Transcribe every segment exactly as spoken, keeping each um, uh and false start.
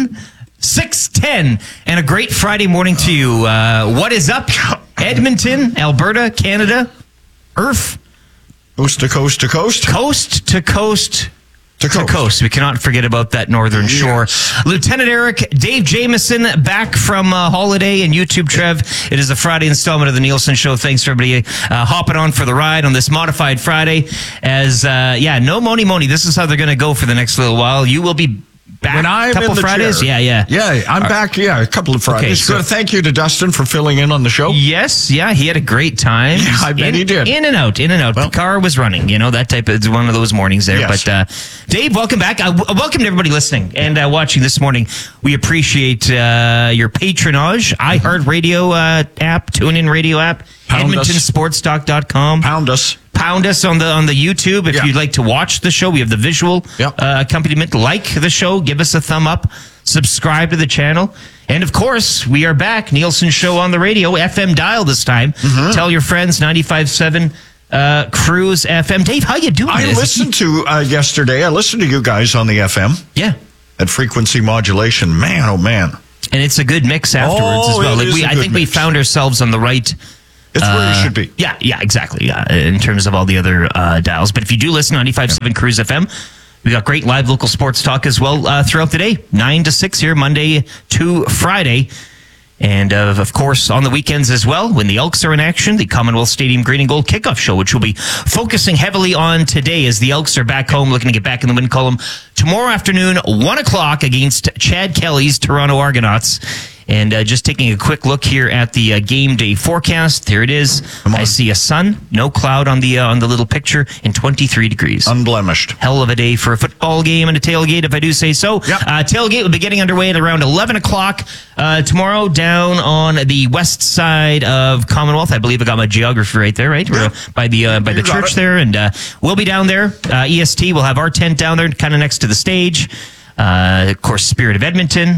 seven, six ten, and a great Friday morning to you. Uh, what is up? Edmonton, Alberta, Canada, Earth. Coast to coast to coast. Coast to coast to coast. To coast. We cannot forget about that northern shore. Yes. Lieutenant Eric, Dave Jameson, back from uh, holiday and YouTube, Trev. It is a Friday installment of the Nielsen Show. Thanks for everybody uh, hopping on for the ride on this modified Friday. As, uh, yeah, no Moni Moni. This is how they're going to go for the next little while. You will be back When I'm a couple in the Fridays? chair. Yeah, yeah. Yeah, I'm Are- back, yeah, a couple of Fridays. Okay, so- so thank you to Dustin for filling in on the show. Yes, yeah, he had a great time. Yeah, I bet in, he did. In and out, in and out. Well- the car was running, you know, that type of, it's one of those mornings there. Yes. But, uh, Dave, welcome back. Uh, w- welcome to everybody listening and uh, watching this morning. We appreciate uh, your patronage. iHeartRadio uh, app, TuneIn Radio app, Pound Edmonton us. Sports Talk dot com. Pound us. Pound us on the on the YouTube if Yeah. you'd like to watch the show. We have the visual Yep. uh, accompaniment. Like the show, give us a thumb up, subscribe to the channel, and of course, we are back. Nielsen Show on the radio, F M dial this time. Mm-hmm. Tell your friends, ninety-five point seven uh, Cruise F M. Dave, how you doing? I this? listened to, uh, yesterday, I listened to you guys on the F M Yeah. at frequency modulation. Man, oh man. And it's a good mix afterwards Oh, as well. it Like is we, a I good think we mix. found ourselves on the right. It's where you Uh, should be. Yeah, yeah, exactly. Yeah, in terms of all the other uh, dials. But if you do listen to ninety-five point seven Cruise F M, we got great live local sports talk as well uh, throughout the day, nine to six here, Monday to Friday. And, uh, of course, on the weekends as well, when the Elks are in action, the Commonwealth Stadium Green and Gold Kickoff Show, which we'll be focusing heavily on today as the Elks are back home looking to get back in the win column tomorrow afternoon, one o'clock against Chad Kelly's Toronto Argonauts. And uh, just taking a quick look here at the uh, game day forecast. There it is. I see a sun, no cloud on the uh, on the little picture, and twenty-three degrees. Unblemished. Hell of a day for a football game and a tailgate, if I do say so. Yep. Uh, tailgate will be getting underway at around eleven o'clock uh, tomorrow down on the west side of Commonwealth. I believe I got my geography right there, right? Yeah. We're by the uh, by You the got church it. there, and uh, we'll be down there. Uh, E S T will have our tent down there, kind of next to the stage. Uh, of course, Spirit of Edmonton,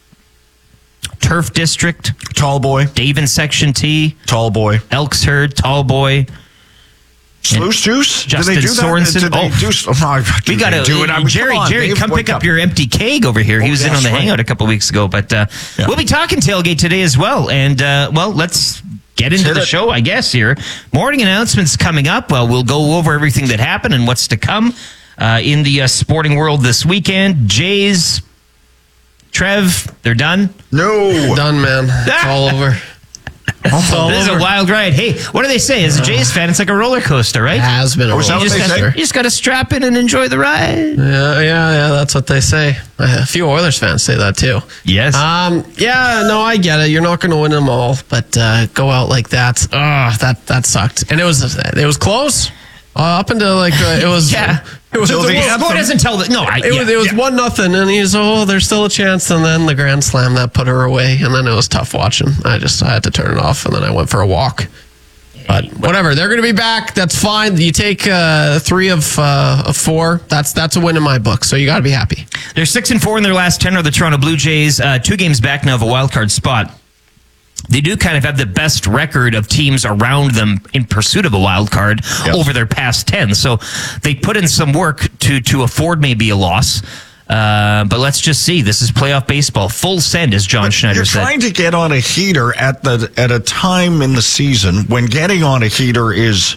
Turf District, Tall boy. Dave in Section T, Tall boy. Elks Herd, Tall Boy. Sluice juice? Justin Did they do that? Sorensen. Did they Oh. do, oh, We got to do it. I mean, Jerry. come on, Jerry, Dave, come wake pick up your empty keg over here. He Oh, was in on that's the right. hangout a couple weeks ago, but uh, Yeah. we'll be talking tailgate today as well. And uh, well, let's get into Hit the it. show, I guess. Here, morning announcements coming up. Well, we'll go over everything that happened and what's to come uh, in the uh, sporting world this weekend. Jays, Trev, they're done. No. Done, man. It's all over. It's all This is over. a wild ride. Hey, what do they say? As a Jays fan, it's like a roller coaster, right? It has been a Oh, is that roller what they You just, say? gotta, coaster. you just got to strap in and enjoy the ride. Yeah, yeah, yeah. That's what they say. A few Oilers fans say that too. Yes. Um, yeah, no, I get it. You're not going to win them all, but uh, go out like that. Ah, that that sucked. And it was it was close uh, up until like uh, it was. Yeah. It was. Till the it was- end. Score doesn't tell the no. I, It yeah, was, it was yeah. one nothing, and he's oh, there's still a chance, and then the grand slam that put her away, and then it was tough watching. I just I had to turn it off, and then I went for a walk. But whatever, they're going to be back. That's fine. You take uh, three of, uh, of four. That's that's a win in my book. So you got to be happy. They're six and four in their last ten. Are the Toronto Blue Jays uh, two games back now of a wild card spot? They do kind of have the best record of teams around them in pursuit of a wild card Yep. over their past ten. So they put in some work to to afford maybe a loss. Uh, but let's just see. This is playoff baseball. Full send, as John Schneider You're said. trying to get on a heater at the at a time in the season when getting on a heater is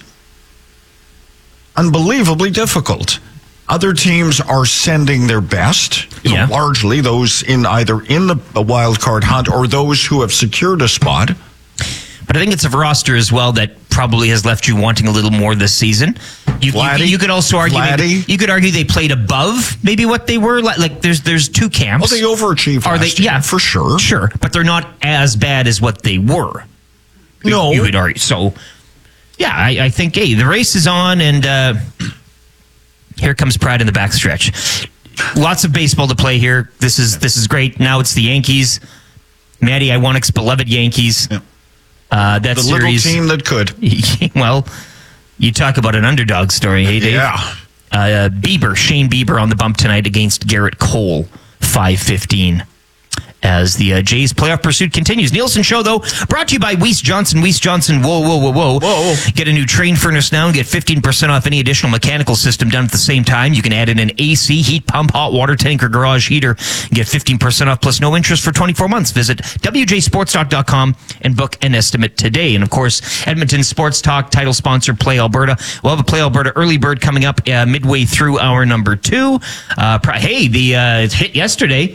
unbelievably difficult. Other teams are sending their best, you know, Yeah. largely those in either in the wild card hunt or those who have secured a spot. But I think it's a roster as well that probably has left you wanting a little more this season. You, you, Vladdy? you could also argue maybe, Vladdy? you could argue they played above maybe what they were. Like, like there's there's two camps. Well, they overachieved Are they? last year, Yeah, for sure. Sure, but they're not as bad as what they were. No. you would argue. So, yeah, I, I think hey, the race is on, and uh, here comes Pride in the backstretch. Lots of baseball to play here. This is this is great. Now it's the Yankees, Matty Iwanik's beloved Yankees. Yeah. Uh, that The series, little team that could. well, you talk about an underdog story, hey Dave? Yeah. Uh, Bieber, Shane Bieber on the bump tonight against Garrett Cole, five fifteen. as the uh, Jays playoff pursuit continues. Nielsen Show, though, brought to you by Weiss Johnson. Weiss Johnson, whoa, whoa, whoa, whoa. Whoa. Get a new Train furnace now and get fifteen percent off any additional mechanical system done at the same time. You can add in an A C, heat pump, hot water tank, or garage heater. Get fifteen percent off plus no interest for twenty-four months. Visit w j sports talk dot com and book an estimate today. And, of course, Edmonton Sports Talk, title sponsor, Play Alberta. We'll have a Play Alberta early bird coming up uh, midway through hour number two. Uh, hey, the uh, hit yesterday.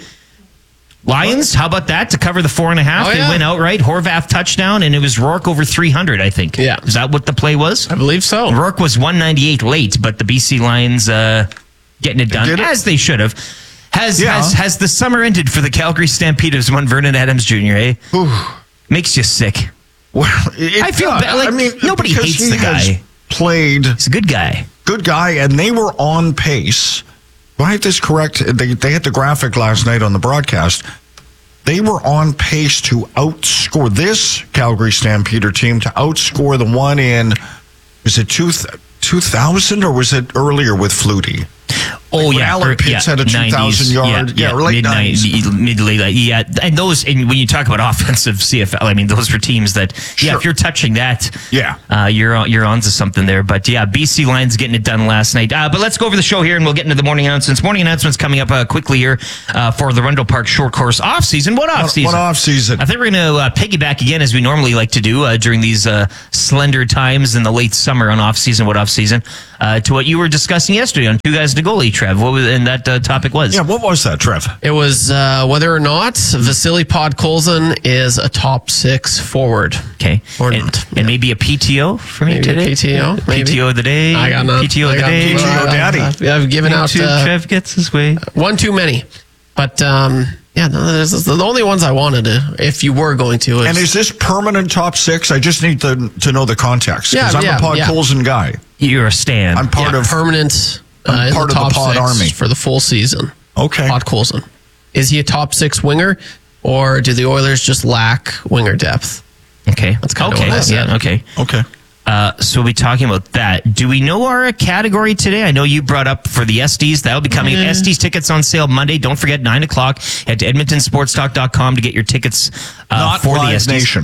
Lions, how about that? To cover the four and a half, Oh, they yeah. went outright. Horvath touchdown, and it was Rourke over three hundred, I think. Yeah. Is that what the play was? I believe so. Rourke was one ninety-eight late, but the B C Lions uh, getting it done, did it? as they should have. Has, Yeah. has has the summer ended for the Calgary Stampeders, one Vernon Adams Junior, eh? Makes you sick. Well, it I feel does. bad, like, I mean, nobody because hates he the has guy. Played He's a good guy. good guy, and they were on pace. Do I have this correct? They they had the graphic last night on the broadcast. They were on pace to outscore this Calgary Stampeder team to outscore the one in, was it two thousand or was it earlier with Flutie? Oh, When yeah. Alan or- Pitts yeah, had a two thousand nineties, yard, yeah, or late mid nineties. Mid late, yeah. And those, and when you talk about offensive C F L, I mean, those were teams that, yeah, Sure. if you're touching that, Yeah. uh, you're on, you're onto something there. But yeah, B C Lions getting it done last night. Uh, but let's go over the show here, and we'll get into the morning announcements. Morning announcements coming up uh, quickly here uh, for the Rundle Park Short Course off season. What off What, season? what off season? I think we're going to uh, piggyback again, as we normally like to do uh, during these uh, slender times in the late summer on off season. What off season? Uh, to what you were discussing yesterday on Two Guys to Goalie, Trev. What was and that uh, topic was? Yeah, what was that, Trev? It was uh, whether or not Vasily Podkolzin is a top six forward. Okay. Or and, not. and maybe a P T O for me Maybe a today? P T O, maybe. P T O of the day. I got none. P T O of I the got day. P T O none. daddy. I've, I've given out Two, uh, Trev gets his way. one too many. But um, yeah, no, this is the only ones I wanted to, if you were going to. Is, And is this permanent top six? I just need to to know the context because Yeah, I'm yeah, a Pod yeah. Colson guy. You're a stand. I'm part yeah, of. permanent uh, I'm in part the of the top Pod six Army. for the full season. Okay. Podkolzin. Is he a top six winger, or do the Oilers just lack winger depth? Okay. That's kinda okay. what I said. Yeah, okay. Okay. Uh, so we'll be talking about that. Do we know our category today? I know you brought up for the S Ds. That'll be coming. Mm. S Ds tickets on sale Monday. Don't forget, nine o'clock. Head to edmonton sports talk dot com to get your tickets uh, Not for the Live S Ds. Nation.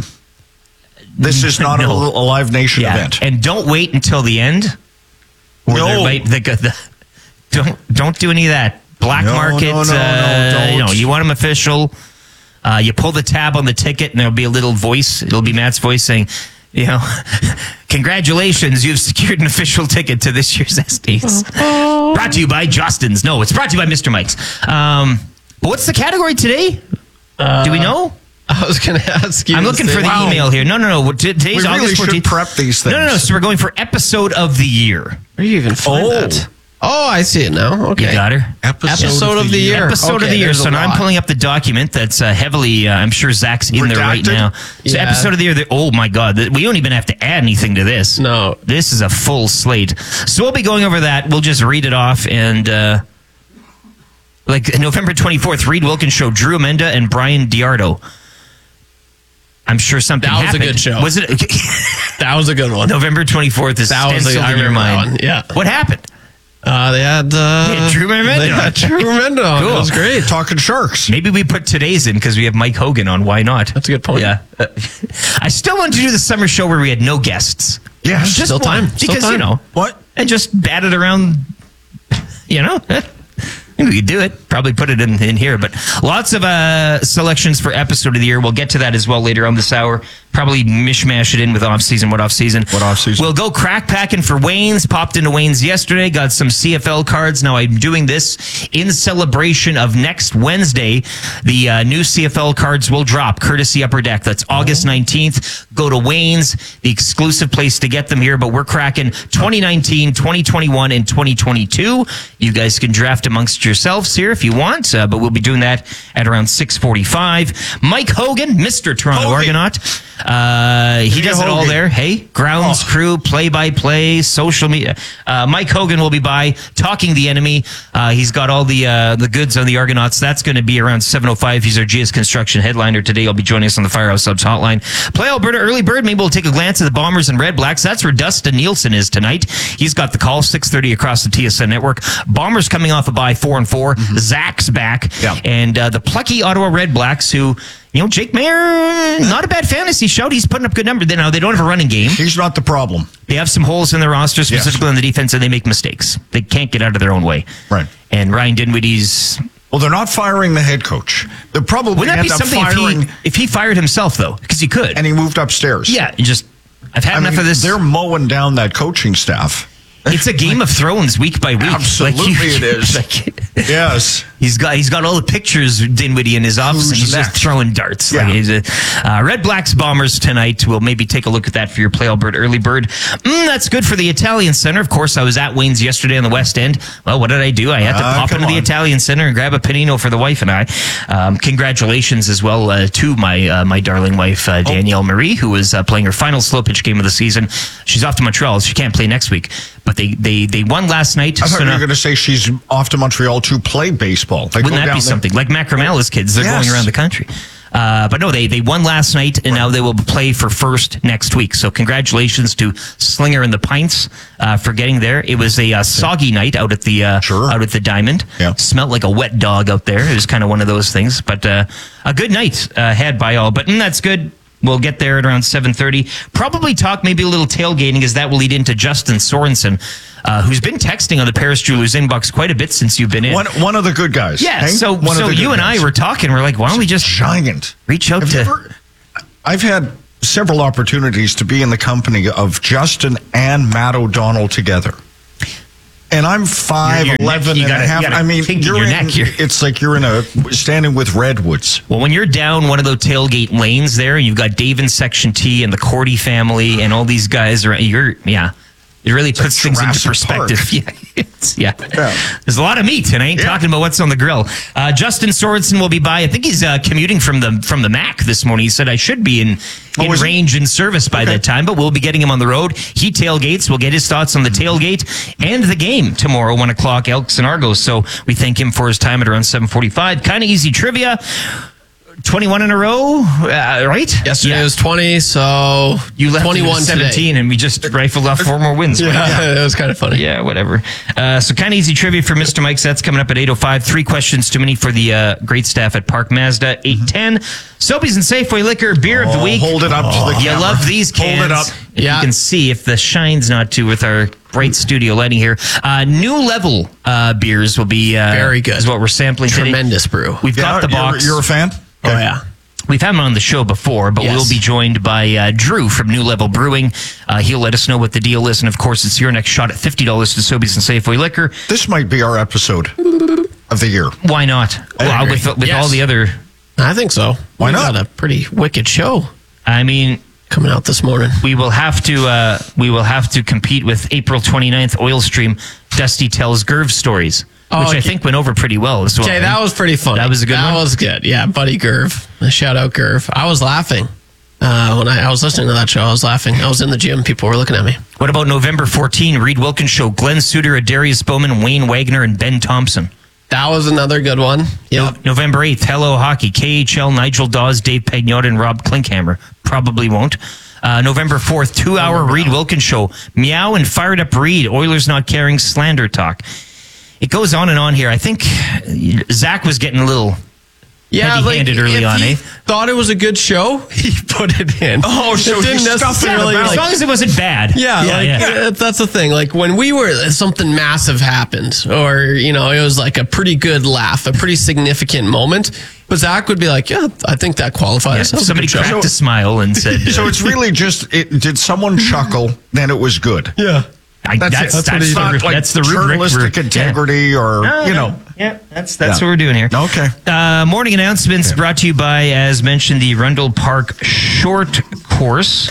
This is not No. a, a Live Nation Yeah. event. And don't wait until the end. Or No. there might- the, the, don't don't do any of that black No, market. no, no, no, uh, don't. You know, you want them official. Uh, you pull the tab on the ticket, and there'll be a little voice. It'll be Matt's voice saying, you know, congratulations, you've secured an official ticket to this year's S Ds. Brought to you by Justin's. No, it's brought to you by Mister Mike's. Um, but what's the category today? Do we know? I was going to ask you. I'm the looking same- for the Wow. email here. No, no, no. T- Today's We really August should fourteenth. prep these things. No, no, no. So we're going for episode of the year. Where do you even find Oh. that? Oh, I see it now. Okay. You got her? Episode, Episode of the year. Episode Okay, of the year. there's a So now I'm lot. pulling up the document that's uh, heavily, uh, I'm sure Zach's in there right Redacted? now. So Yeah. episode of the year. The, oh my God. The, we don't even have to add anything to this. No. This is a full slate. So we'll be going over that. We'll just read it off and, uh, like November twenty-fourth, Reed Wilkins Show, Drew Amenda and Brian Diardo. I'm sure something That was a happened. good show. Was it? That was a good one. November twenty-fourth is That was a- stenciled I in your remember that mind. one, yeah. What happened? Uh, they had, uh, They had Drew Memendo They on. had Drew Memendo on. Cool. It was great. Talking Sharks. Maybe we put today's in because we have Mike Hogan on. Why not? That's a good point. Yeah. Uh, I still want to do the summer show where we had no guests. Yes. Just Still one. time. Still Because, you time. know, What? and just bat it around, you know. I think we could do it. Probably put it in, in here. But lots of uh, selections for episode of the year. We'll get to that as well later on this hour. Probably mishmash it in with off-season. What off-season? What off-season? We'll go crack packing for Wayne's. Popped into Wayne's yesterday. Got some C F L cards. Now I'm doing this in celebration of next Wednesday. The uh, new C F L cards will drop, courtesy Upper Deck. That's August nineteenth. Go to Wayne's, the exclusive place to get them here. But we're cracking twenty nineteen, twenty twenty-one, and twenty twenty-two. You guys can draft amongst yourselves here if you want, uh, but we'll be doing that at around six forty-five. Mike Hogan, Mister Toronto Hogan. Argonaut. Uh, he Hey, does it all Hogan. there. Hey, grounds Oh. crew, play-by-play, social media. Uh, Mike Hogan will be by talking the enemy. Uh, he's got all the uh, the goods on the Argonauts. That's going to be around seven oh five. He's our G S Construction headliner today. He'll be joining us on the Firehouse Subs hotline. Play Alberta early bird. Maybe we'll take a glance at the Bombers and Red Blacks. That's where Dustin Nielsen is tonight. He's got the call, six thirty across the T S N network. Bombers coming off a bye, four and four. Mm-hmm. Zach's back. Yeah. And uh, the plucky Ottawa Red Blacks, who, you know, Jake Mayer, not a bad fantasy shout. He's putting up good numbers. Now, they don't have a running game. He's not the problem. They have some holes in their roster, specifically Yes. on the defense, and they make mistakes. They can't get out of their own way. Right. And Ryan Dinwiddie's... Well, they're not firing the head coach. They're probably Wouldn't that end be up something firing, if he, if he fired himself, though? Because he could. and he moved upstairs. yeah, you just... I've had I enough mean, of this. they're mowing down that coaching staff. It's a Game of Thrones week by week. Absolutely it is. Like, Yes. he's got he's got all the pictures of Dinwiddie in his office, and Who's he's next? just throwing darts. Yeah. Like he's a, uh, Red Blacks Bombers tonight. We'll maybe take a look at that for your Play Alberta early bird. Mm, that's good for the Italian Center. Of course, I was at Wayne's yesterday on the West End. Well, what did I do? I had to Uh, pop come into the on. Italian Center and grab a panino for the wife and I. Um, congratulations as well uh, to my uh, my darling wife uh, Danielle Marie, who is uh, playing her final slow pitch game of the season. She's off to Montreal. So she can't play next week, but they they they won last night. I thought so you now- were going to say she's off to Montreal to play baseball. They go Wouldn't that down be there- something? Like Mac Ramala's kids, they're Yes. going around the country. Uh, but no, they, they won last night, and now they will play for first next week. So congratulations to Slinger and the Pints uh, for getting there. It was a uh, soggy night out at the uh, Sure. out at the Diamond. Yeah. Smelled like a wet dog out there. It was kind of one of those things. But uh, a good night uh, had by all. But mm, that's good. We'll get there at around seven thirty. Probably talk maybe a little tailgating, as that will lead into Justin Sorensen, uh, who's been texting on the Paris Jewelers inbox quite a bit since you've been in. One, one of the good guys. yeah, hey? so, One of so the you good and I guys. were talking. We're like, why don't we just giant. reach out Have to... you ever- I've had several opportunities to be in the company of Justin and Matt O'Donnell together. And I'm five Your- your neck- eleven you and got a a- half. you got a I mean, kink in you're your in, neck here. it's like you're in a standing with redwoods. Well, when you're down one of those tailgate lanes there, and you've got Dave in Section T and the Cordy family and all these guys around, you're, yeah, it really puts like things into Jurassic Park. perspective. Yeah, it's, yeah. Yeah. There's a lot of meat, and I ain't Yeah. talking about what's on the grill. Uh, Justin Sorensen will be by. I think he's uh, commuting from the from the Mac this morning. He said I should be in, Oh, in is he? range and service by Okay. that time, but we'll be getting him on the road. He tailgates. We'll get his thoughts on the tailgate and the game tomorrow, one o'clock, Elks and Argos. So we thank him for his time at around seven forty-five. Kind of easy trivia. twenty-one in a row, uh, right? Yesterday Yeah. was twenty, so You left twenty-one it at seventeen, today. and we just rifled off four more wins. Yeah, it was kind of funny. Yeah, whatever. Uh, so kind of easy trivia for Mister Mike. That's coming up at eight oh five. Three questions too many for the uh, great staff at Park Mazda. eight ten. Sobeys and Safeway Liquor, beer of the Oh, week. hold it up to the You camera. love these cans. Hold it up. If Yeah. you can see if the shine's not too with our bright studio lighting here. Uh, new level uh, beers will be uh, Very good. Is what we're sampling today. Tremendous brew. We've Yeah, got the you're- box. You're, a fan? Oh, yeah. We've had him on the show before, but Yes. we'll be joined by uh, Drew from New Level Brewing. Uh, he'll let us know what the deal is. And, of course, it's your next shot at fifty dollars to Sobeys and Safeway Liquor. This might be our episode of the year. Why not? Well, agree. with with Yes. all the other... I think so. Why We not? got a pretty wicked show I mean, coming out this morning. we will have to uh, we will have to compete with April twenty-ninth Oil Stream Dusty Tells Gerv Stories, Oh, which I okay. think went over pretty well as well. Okay, that was pretty funny. That was a good That one? was good. Yeah, Buddy Gerv. Shout out Gerv. I was laughing. Uh, when I, I was listening to that show, I was laughing. I was in the gym. People were looking at me. What about November fourteenth? Reed Wilkins Show, Glenn Suter, Darius Bowman, Wayne Wagner, and Ben Thompson. That was another good one. Yep. November eighth, Hello Hockey, K H L, Nigel Dawes, Dave Pagnotta, and Rob Klinkhammer. Probably won't. Uh, November fourth, two-hour Reed Wilkins Show, Meow and Fired Up Reed, Oilers Not Caring, Slander Talk. It goes on and on here. I think Zach was getting a little... Yeah, Heavy-handed early if on, he eh? thought it was a good show, he put it in. Oh, so it he didn't stuffed it in the necessarily. back. As Like, long as it wasn't bad. yeah, yeah, like, yeah. uh, that's the thing. Like when we were something massive happened, or you know, it was like a pretty good laugh, a pretty significant moment. But Zach would be like, "Yeah, I think that qualifies." Yeah, That was a somebody good show." cracked a smile and said... So it's really just, it, did someone chuckle, then it was good. Yeah. I, That's, that's, it. that's, That's, the, not like that's the rubric. journalistic we're- integrity or, yeah. No, you no. know. Yeah, that's that's Yeah. what we're doing here. Okay. Uh, morning announcements brought to you by, as mentioned, the Rundle Park Short Course.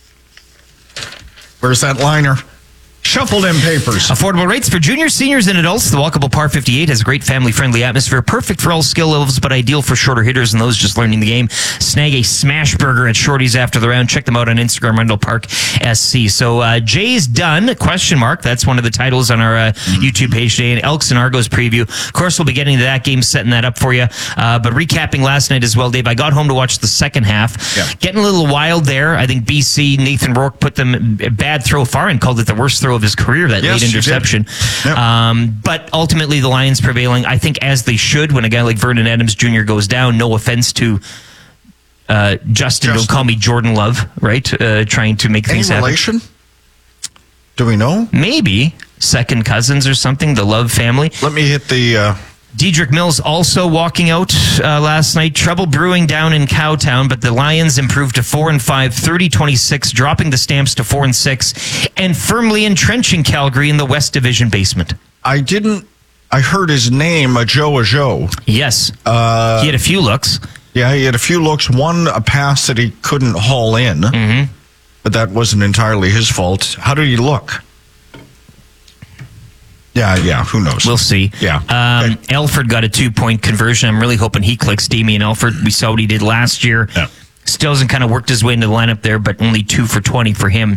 Where's that liner? Shuffled in papers. Affordable rates for juniors, seniors, and adults. The walkable Par fifty-eight has a great family-friendly atmosphere, perfect for all skill levels, but ideal for shorter hitters and those just learning the game. Snag a smash burger at Shorty's after the round. Check them out on Instagram, Rundle Park S C. So uh, Jay's done, question mark. That's one of the titles on our uh, YouTube page today. And Elks and Argos preview. Of course, we'll be getting to that game, setting that up for you. Uh, but recapping last night as well, Dave, I got home to watch the second half. Yeah. Getting a little wild there. I think B C, Nathan Rourke put them bad throw far and called it the worst throw of his career, that Yes, late she did. interception. Yep. Um, but ultimately, the Lions prevailing, I think, as they should when a guy like Vernon Adams Junior goes down. No offense to uh, Justin, don't Justin. call me Jordan Love, right? Uh, trying to make Any things happen. relation? Do we know? Maybe second cousins or something, the Love family. Let me hit the... Uh, Dedrick Mills also walking out uh, last night. Trouble brewing down in Cowtown, but the Lions improved to four and five, thirty twenty-six, dropping the Stamps to four and six, and firmly entrenching Calgary in the West Division basement. I didn't... I heard his name, a Joe, a Joe. Yes, Uh, he had a few looks. Yeah, he had a few looks. One, a pass that he couldn't haul in. Mm-hmm. But that wasn't entirely his fault. How did he look? Yeah, yeah, who knows? We'll see. Yeah. Um, Okay. Elford got a two-point conversion. I'm really hoping he clicks. Damian Elford, we saw what he did last year. Yeah. Still hasn't kind of worked his way into the lineup there, but only two for twenty for him.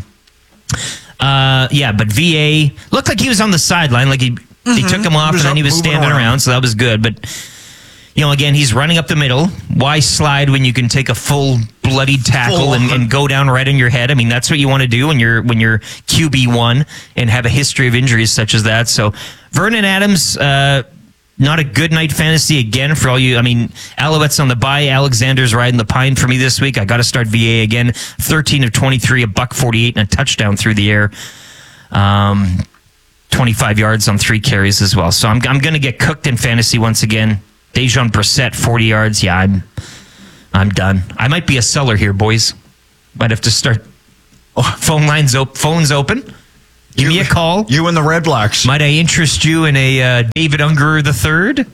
Uh, yeah, but V A looked like he was on the sideline. Like he, they took him off He was and then up he was moving standing around. around. so that was good. But, you know, again, he's running up the middle. Why slide when you can take a full bloodied tackle Full. and, and go down right on your head? I mean, that's what you want to do when you're when you're Q B one and have a history of injuries such as that. So Vernon Adams, uh, not a good night fantasy again for all you. I mean, Alouettes on the bye. Alexander's riding the pine for me this week. I got to start V A again. thirteen of twenty-three, a buck forty-eight, and a touchdown through the air. Um, twenty-five yards on three carries as well. So I'm I'm going to get cooked in fantasy once again. Dejon Brissett, forty yards. Yeah, I'm I'm done. I might be a seller here, boys. Might have to start. Oh, phone lines op- phones open. Give me a call. You and the Red Blacks. Might I interest you in a uh, David Unger the third?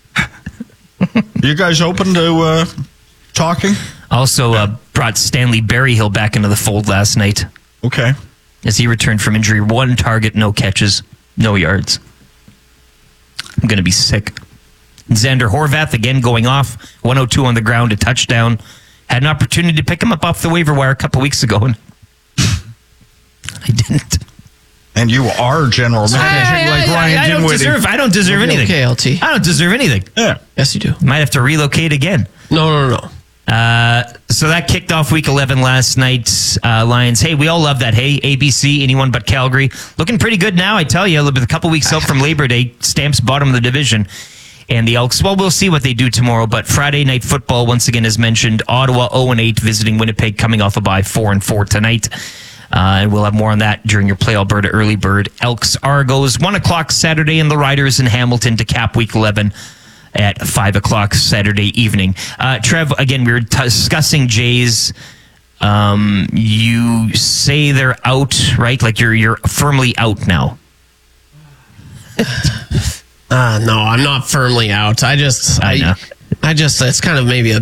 You guys open to uh, talking? Also uh, brought Stanley Berryhill back into the fold last night Okay. as he returned from injury. One target, no catches, no yards. I'm going to be sick. Xander Horvath again going off. one oh two on the ground, a touchdown. Had an opportunity to pick him up off the waiver wire a couple weeks ago, and I didn't. And you are general manager like I, Ryan I, I don't Dinwiddie. deserve. I don't deserve You'll be anything. okay, L T. I don't deserve anything. Yeah. Yes, you do. Might have to relocate again. No, no, no, no. Uh, so that kicked off week eleven last night. Uh, Lions. Hey, we all love that. Hey, A B C, anyone but Calgary. Looking pretty good now, I tell you. With a couple weeks out from Labor Day, Stamps bottom of the division. And the Elks, well, we'll see what they do tomorrow. But Friday night football, once again, as mentioned, Ottawa oh and eight visiting Winnipeg, coming off a bye four and four tonight. Uh, and we'll have more on that during your Play Alberta Early Bird. Elks Argos, one o'clock Saturday, and the Riders in Hamilton to cap week eleven at five o'clock Saturday evening. Uh, Trev, again, we were t- discussing Jays. Um, you say they're out, right? Like you're you're firmly out now. Uh, no, I'm not firmly out. I just, I know. I, I just, it's kind of maybe a